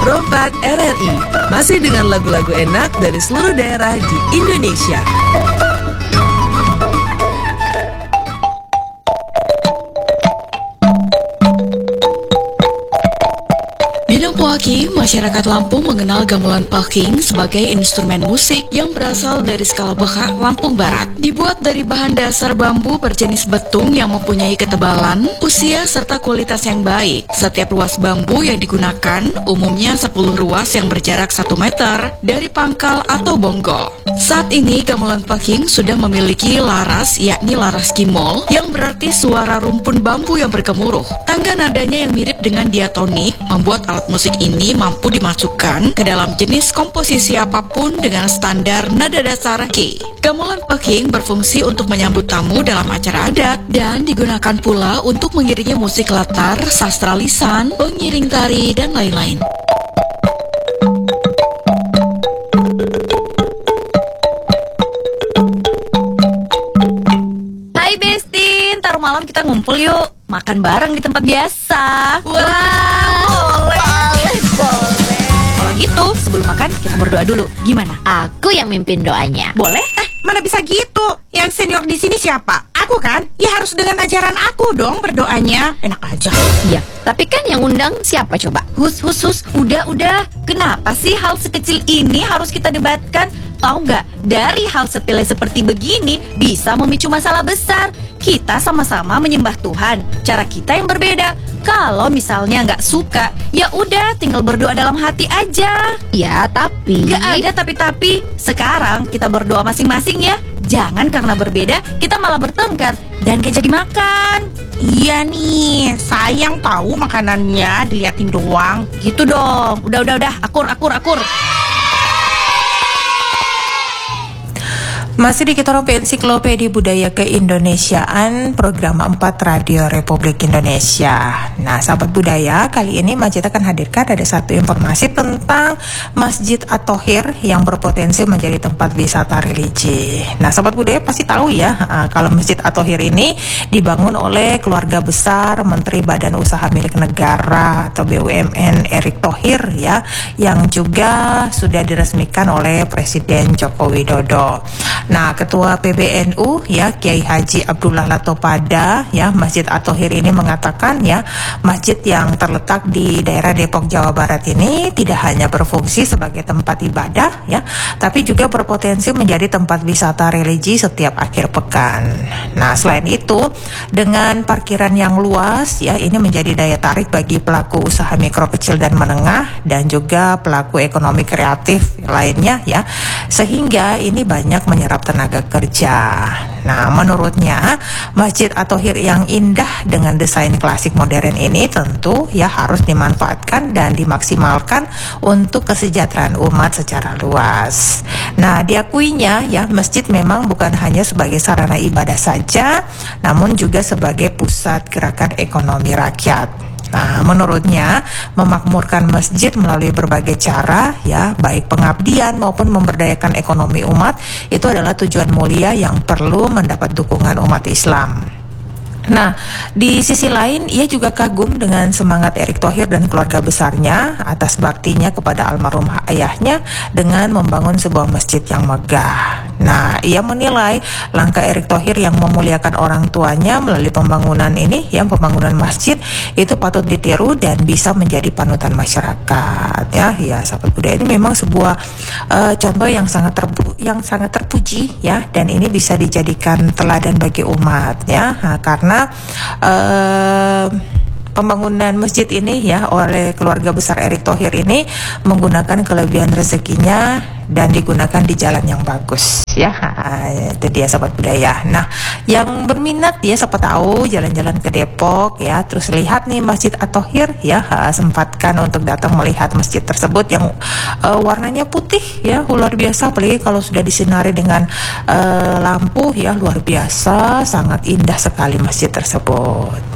Pro 4 RRI. Masih dengan lagu-lagu enak dari seluruh daerah di Indonesia. Di masyarakat Lampung mengenal gamelan Paking sebagai instrumen musik yang berasal dari skala Bekak, Lampung Barat. Dibuat dari bahan dasar bambu berjenis betung yang mempunyai ketebalan, usia, serta kualitas yang baik. Setiap ruas bambu yang digunakan umumnya 10 ruas yang berjarak 1 meter dari pangkal atau bonggol. Saat ini gamelan Paking sudah memiliki laras, yakni laras kimol, yang berarti suara rumpun bambu yang bergemuruh. Tangga nadanya yang mirip dengan diatonik membuat alat musik ini mampu dimasukkan ke dalam jenis komposisi apapun dengan standar nada dasar K. Gamelan Paking berfungsi untuk menyambut tamu dalam acara adat dan digunakan pula untuk mengiringi musik latar, sastra lisan, pengiring tari, dan lain-lain. Hai Bestin, ntar malam kita ngumpul yuk, makan bareng di tempat biasa. Kalau gitu, sebelum makan kita berdoa dulu. Gimana? Aku yang mimpin doanya. Boleh? Mana bisa gitu? Yang senior di sini siapa? Aku kan? Ya harus dengan ajaran aku dong berdoanya. Enak aja. Ya, tapi kan yang undang siapa coba? Hus, udah. Kenapa sih hal sekecil ini harus kita debatkan? Tahu nggak, dari hal sepele seperti begini bisa memicu masalah besar. Kita sama-sama menyembah Tuhan, cara kita yang berbeda. Kalau misalnya nggak suka, ya udah tinggal berdoa dalam hati aja. Ya, tapi Nggak ada tapi. Sekarang kita berdoa masing-masing ya. Jangan karena berbeda kita malah bertengkar dan gak jadi makan. Iya nih, sayang tahu makanannya diliatin doang. Gitu dong. Udah. Akur. Masih di Kitorope Ensiklopedia Budaya Keindonesiaan, program 4 Radio Republik Indonesia. Nah, sahabat budaya, kali ini Majid akan hadirkan ada satu informasi tentang Masjid At-Thohir yang berpotensi menjadi tempat wisata religi. Nah, sahabat budaya pasti tahu ya, kalau Masjid At-Thohir ini dibangun oleh keluarga besar Menteri Badan Usaha Milik Negara atau BUMN Erick Thohir ya, yang juga sudah diresmikan oleh Presiden Joko Widodo. Nah, Ketua PBNU ya Kiai Haji Abdullah Latopada ya, Masjid At-Thohir ini mengatakan ya, masjid yang terletak di daerah Depok Jawa Barat ini tidak hanya berfungsi sebagai tempat ibadah ya, tapi juga berpotensi menjadi tempat wisata religi setiap akhir pekan. Nah, selain itu dengan parkiran yang luas ya, ini menjadi daya tarik bagi pelaku usaha mikro, kecil dan menengah dan juga pelaku ekonomi kreatif lainnya ya, sehingga ini banyak menyerap tenaga kerja. Nah, menurutnya Masjid At-Thohir yang indah dengan desain klasik modern ini tentu ya harus dimanfaatkan dan dimaksimalkan untuk kesejahteraan umat secara luas. Nah, diakuinya ya, masjid memang bukan hanya sebagai sarana ibadah saja, namun juga sebagai pusat gerakan ekonomi rakyat. Nah, menurutnya memakmurkan masjid melalui berbagai cara ya, baik pengabdian maupun memberdayakan ekonomi umat, itu adalah tujuan mulia yang perlu mendapat dukungan umat Islam. Nah, di sisi lain ia juga kagum dengan semangat Erick Thohir dan keluarga besarnya atas baktinya kepada almarhum ayahnya dengan membangun sebuah masjid yang megah. Nah, ia menilai langkah Erick Thohir yang memuliakan orang tuanya melalui pembangunan ini, yang pembangunan masjid itu patut ditiru dan bisa menjadi panutan masyarakat. Ya, sahabat budaya, ini memang sebuah contoh yang sangat terpuji ya, dan ini bisa dijadikan teladan bagi umat ya, karena pembangunan masjid ini ya oleh keluarga besar Erick Thohir ini menggunakan kelebihan rezekinya dan digunakan di jalan yang bagus ya. Itu dia sahabat budaya. Nah, yang berminat ya, siapa tahu jalan-jalan ke Depok ya, terus lihat nih Masjid At-Thohir ya, sempatkan untuk datang melihat masjid tersebut yang warnanya putih ya, luar biasa, apalagi kalau sudah disinari dengan lampu ya, luar biasa, sangat indah sekali masjid tersebut